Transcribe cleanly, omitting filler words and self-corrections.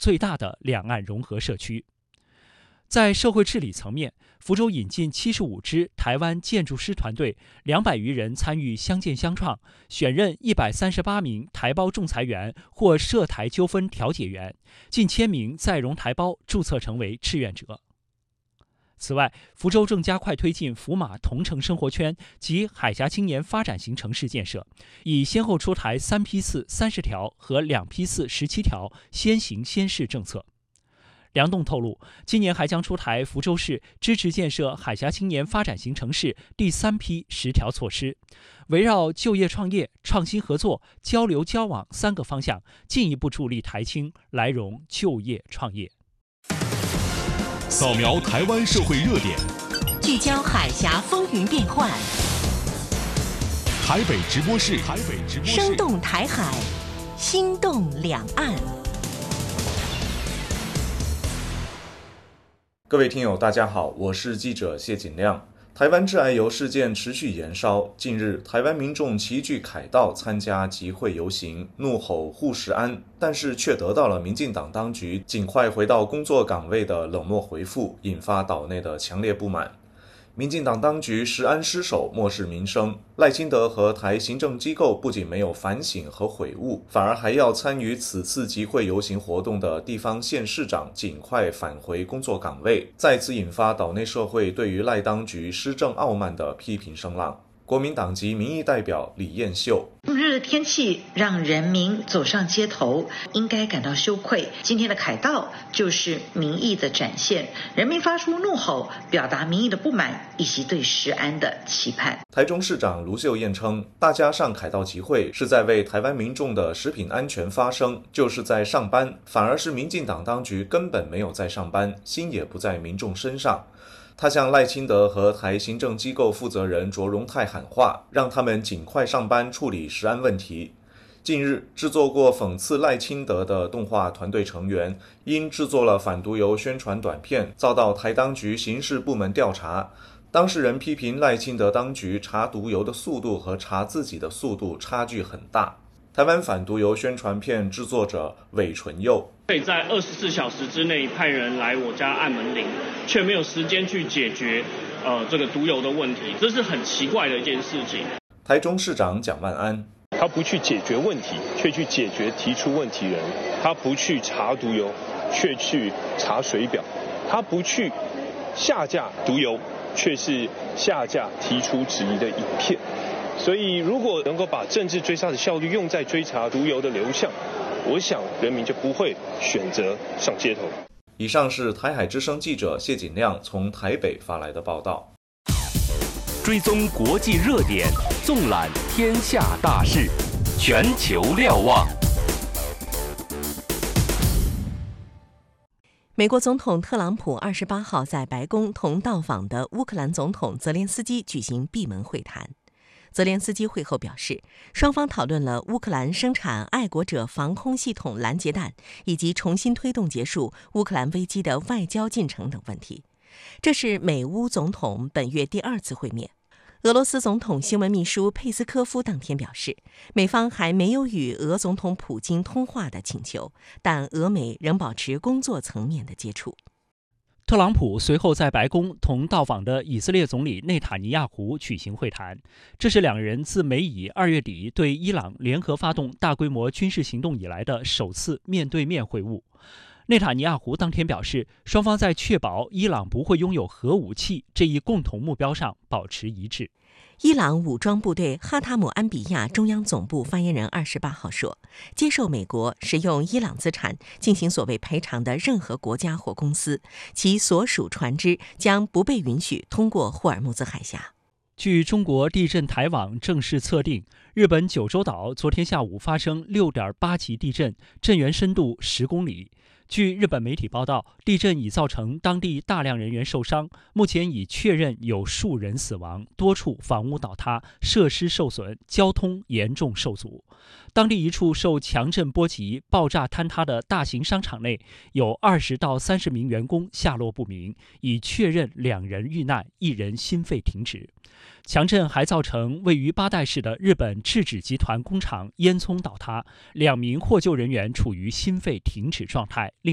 最大的两岸融合社区。在社会治理层面，福州引进75支台湾建筑师团队，200余人参与相见相创，选任138名台胞仲裁员或涉台纠纷调解员，近1000名在蓉台胞注册成为志愿者。此外，福州正加快推进福马同城生活圈及海峡青年发展型城市建设，已先后出台3批次30条和2批次17条先行先试政策。梁栋透露，今年还将出台福州市支持建设海峡青年发展型城市第3批10条措施，围绕就业创业、创新合作、交流交往3个方向，进一步助力台青来蓉就业创业。 扫描台湾社会热点， 聚焦海峡风云变幻。 台北直播室， 生动台海，心动两岸。 各位听友大家好，我是记者谢锦亮。台湾致癌油事件持续延烧，近日台湾民众齐聚凯道参加集会游行，怒吼护食安，但是却得到了民进党当局尽快回到工作岗位的冷漠回复，引发岛内的强烈不满。民进党当局食安失守，漠视民生，赖清德和台行政机构不仅没有反省和悔悟，反而还要参与此次集会游行活动的地方县市长尽快返回工作岗位，再次引发岛内社会对于赖当局施政傲慢的批评声浪。国民党籍民意代表李彦秀： 这么热的天气让人民走上街头，应该感到羞愧。今天的凯道就是民意的展现，人民发出怒吼，表达民意的不满以及对食安的期盼。 台中市长卢秀燕称，大家上凯道集会是在为台湾民众的食品安全发声，就是在上班，反而是民进党当局根本没有在上班，心也不在民众身上。他向赖清德和台行政机构负责人卓荣泰喊话，让他们尽快上班处理食安问题。近日，制作过讽刺赖清德的动画团队成员，因制作了反毒油宣传短片，遭到台当局刑事部门调查。当事人批评赖清德当局查毒油的速度和查自己的速度差距很大。台湾反毒油宣传片制作者韦纯佑： 可以在24小时之内派人来我家按门铃，却没有时间去解决这个毒油的问题，这是很奇怪的一件事情。 台中市长蒋万安： 他不去解决问题，却去解决提出问题人；他不去查毒油，却去查水表；他不去下架毒油，却是下架提出质疑的影片。所以如果能够把政治追杀的效率用在追查毒油的流向，我想人民就不会选择上街头。 以上是台海之声记者谢锦亮从台北发来的报道。 追踪国际热点，纵览天下大事，全球瞭望。 美国总统特朗普28号在白宫同到访的乌克兰总统泽连斯基举行闭门会谈。泽连斯基会后表示，双方讨论了乌克兰生产爱国者防空系统拦截弹，以及重新推动结束乌克兰危机的外交进程等问题。这是美乌总统本月第2次会面。俄罗斯总统新闻秘书佩斯科夫当天表示，美方还没有与俄总统普京通话的请求，但俄美仍保持工作层面的接触。 特朗普随后在白宫同到访的以色列总理内塔尼亚胡举行会谈，这是两人自美以2月底对伊朗联合发动大规模军事行动以来的首次面对面会晤。内塔尼亚胡当天表示，双方在确保伊朗不会拥有核武器这一共同目标上保持一致。 伊朗武装部队哈塔姆安比亚中央总部发言人28号说，接受美国使用伊朗资产进行所谓赔偿的任何国家或公司，其所属船只将不被允许通过霍尔木兹海峡。 据中国地震台网正式测定，日本九州岛昨天下午发生6.8级地震，震源深度10公里。据日本媒体报道，地震已造成当地大量人员受伤，目前已确认有数人死亡，多处房屋倒塌，设施受损，交通严重受阻。当地一处受强震波及、爆炸坍塌的大型商场内，有20到30名员工下落不明，已确认2人遇难，1人心肺停止。强震还造成位于八代市的日本制纸集团工厂烟囱倒塌，2名获救人员处于心肺停止状态。